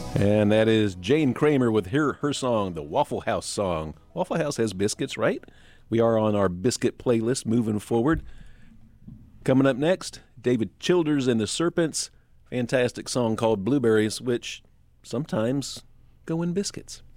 And that is Jane Kramer with her song, the Waffle House song. Waffle House has biscuits, right? We are on our biscuit playlist moving forward. Coming up next, David Childers and the Serpents. Fantastic song called Blueberries, which sometimes go in biscuits.